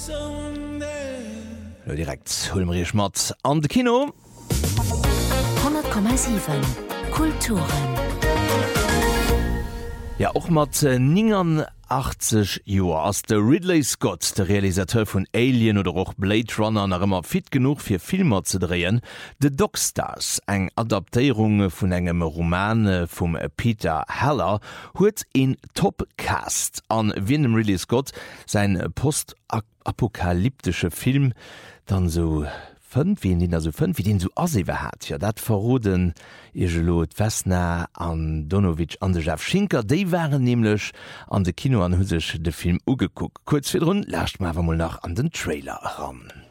Direkt hulmrich mat an de Kino 100,7 Kulturen. Ja och mat 89 Joer ass de Ridley Scott, der Realisateur vun Alien oder och Blade Runner nach immer fit genug fir Filmer ze drehen, The Dogstars, eng Adaptéierung vun engem Roman vum Peter Heller, huet en Topcast an wienem Ridley Scott sein postapokalyptische Film dann so wie den so asiwe hat. Ja, dat verroden Igelot Wesner an Donowitsch an de Jeff Schinker, déi waren nämlichlech an de Kino an husech de Film ugekuckt. Kurz firrun lascht ma mal nach an den Trailer ran.